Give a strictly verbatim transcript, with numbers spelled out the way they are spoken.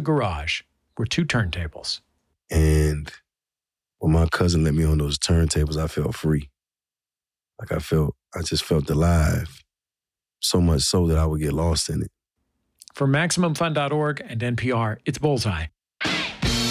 garage were two turntables. And when my cousin let me on those turntables, I felt free. Like I felt, I just felt alive. So much so that I would get lost in it. For Maximum Fun dot org and N P R, it's Bullseye.